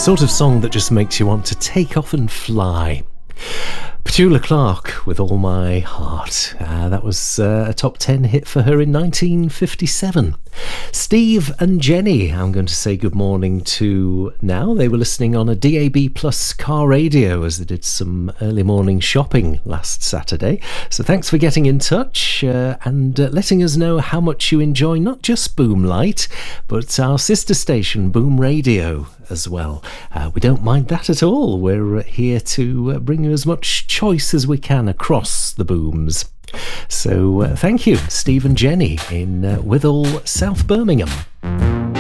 sort of song that just makes you want to take off and fly. Petula Clark with All My Heart. That was a top 10 hit for her in 1957. Steve and Jenny, I'm going to say good morning to now. They were listening on a DAB Plus car radio as they did some early morning shopping last Saturday. So thanks for getting in touch and letting us know how much you enjoy not just Boom Light, but our sister station, Boom Radio, as well. We don't mind that at all. We're here to bring you as much choice as we can across the booms. So thank you, Steve and Jenny in Withall, South Birmingham.